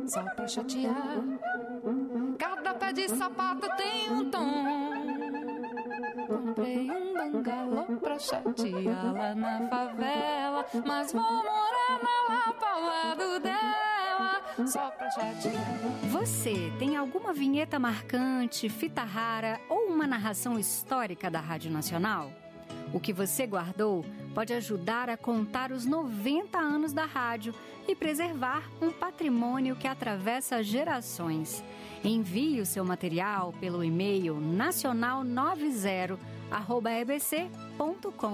só pra chatear. Cada pé de sapato tem um tom. Comprei um bangalô pra chatear lá na favela, mas vou morar na Lapa ao lado dela, só pra chatear. Você tem alguma vinheta marcante, fita rara ou uma narração histórica da Rádio Nacional? O que você guardou pode ajudar a contar os 90 anos da rádio e preservar um patrimônio que atravessa gerações. Envie o seu material pelo e-mail nacional90@ebc.com.br